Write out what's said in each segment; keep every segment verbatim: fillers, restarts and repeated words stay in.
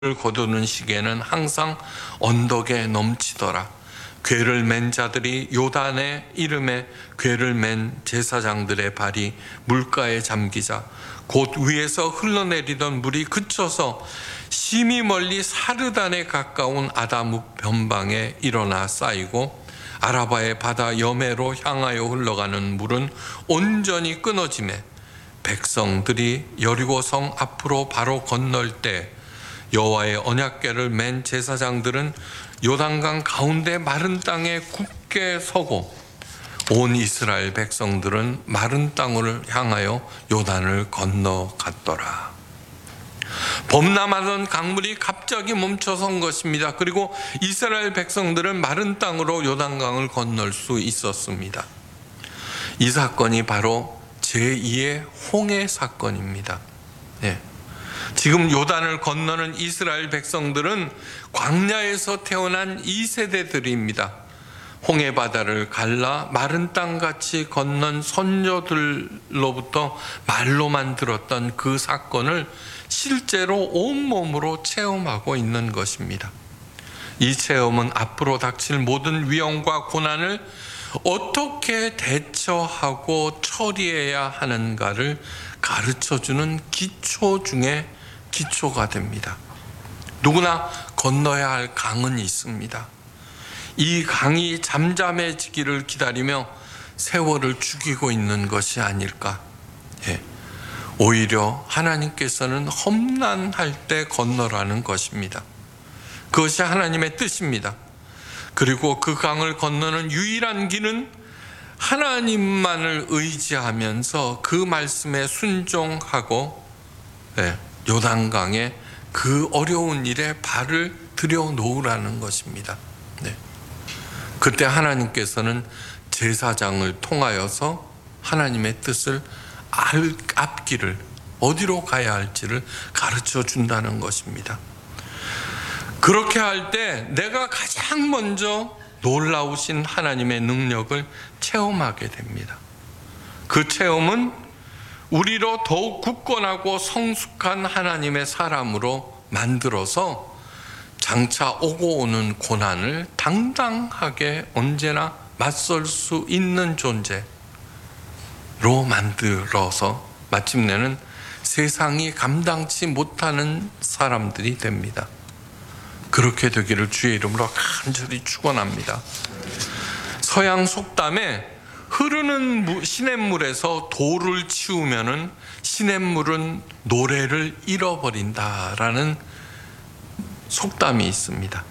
을 거두는 시기에는 항상 언덕에 넘치더라. 궤를 맨 자들이 요단의 이름에 궤를 맨 제사장들의 발이 물가에 잠기자 곧 위에서 흘러내리던 물이 그쳐서 심히 멀리 사르단에 가까운 아다묵 변방에 일어나 쌓이고 아라바의 바다 여매로 향하여 흘러가는 물은 온전히 끊어지매 백성들이 여리고성 앞으로 바로 건널 때 여호와의 언약궤를 맨 제사장들은 요단강 가운데 마른 땅에 굳게 서고 온 이스라엘 백성들은 마른 땅을 향하여 요단을 건너갔더라. 범람하던 강물이 갑자기 멈춰선 것입니다. 그리고 이스라엘 백성들은 마른 땅으로 요단강을 건널 수 있었습니다. 이 사건이 바로 제이의 홍해 사건입니다. 네. 지금 요단을 건너는 이스라엘 백성들은 광야에서 태어난 이 세대들입니다. 홍해 바다를 갈라 마른 땅같이 건넌 선조들로부터 말로만 들었던 그 사건을 실제로 온몸으로 체험하고 있는 것입니다. 이 체험은 앞으로 닥칠 모든 위험과 고난을 어떻게 대처하고 처리해야 하는가를 가르쳐주는 기초 중에 기초가 됩니다. 누구나 건너야 할 강은 있습니다. 이 강이 잠잠해지기를 기다리며 세월을 죽이고 있는 것이 아닐까. 예. 오히려 하나님께서는 험난할 때 건너라는 것입니다. 그것이 하나님의 뜻입니다. 그리고 그 강을 건너는 유일한 길은 하나님만을 의지하면서 그 말씀에 순종하고 예. 요단강에 그 어려운 일에 발을 들여놓으라는 것입니다. 네. 그때 하나님께서는 제사장을 통하여서 하나님의 뜻을 알, 앞길을 어디로 가야 할지를 가르쳐 준다는 것입니다. 그렇게 할 때 내가 가장 먼저 놀라우신 하나님의 능력을 체험하게 됩니다. 그 체험은 우리로 더욱 굳건하고 성숙한 하나님의 사람으로 만들어서 장차 오고 오는 고난을 당당하게 언제나 맞설 수 있는 존재로 만들어서 마침내는 세상이 감당치 못하는 사람들이 됩니다. 그렇게 되기를 주의 이름으로 간절히 축원합니다. 서양 속담에 흐르는 시냇물에서 돌을 치우면은 시냇물은 노래를 잃어버린다라는 속담이 있습니다.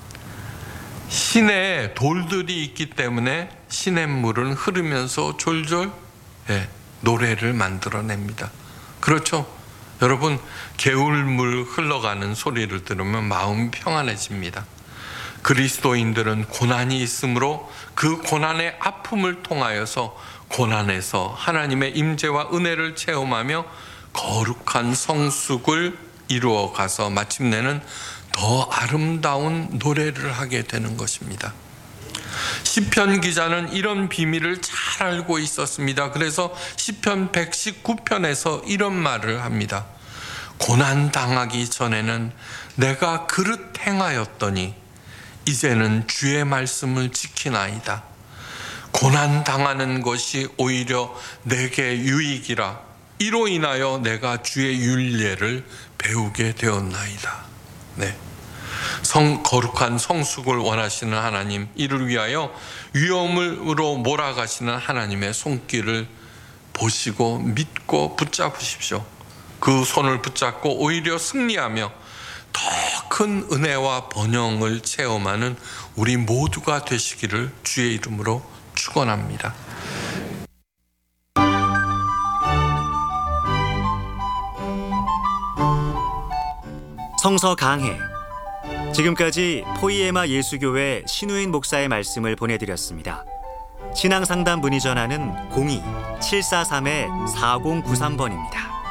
시내에 돌들이 있기 때문에 시냇물은 흐르면서 졸졸 예, 노래를 만들어냅니다. 그렇죠? 여러분, 개울물 흘러가는 소리를 들으면 마음이 평안해집니다. 그리스도인들은 고난이 있으므로 그 고난의 아픔을 통하여서 고난에서 하나님의 임재와 은혜를 체험하며 거룩한 성숙을 이루어 가서 마침내는 더 아름다운 노래를 하게 되는 것입니다. 시편 기자는 이런 비밀을 잘 알고 있었습니다. 그래서 시편 백십구 편에서 이런 말을 합니다. 고난 당하기 전에는 내가 그릇 행하였더니 이제는 주의 말씀을 지키나이다. 고난 당하는 것이 오히려 내게 유익이라. 이로 인하여 내가 주의 율례를 배우게 되었나이다. 네. 성, 거룩한 성숙을 원하시는 하나님, 이를 위하여 위험으로 몰아가시는 하나님의 손길을 보시고 믿고 붙잡으십시오. 그 손을 붙잡고 오히려 승리하며 더 큰 은혜와 번영을 체험하는 우리 모두가 되시기를 주의 이름으로 축원합니다. 성서 강해. 지금까지 포이에마 예수교회 신우인 목사의 말씀을 보내드렸습니다. 신앙상담 문의 전화는 공이 칠사삼 사공구삼 번입니다.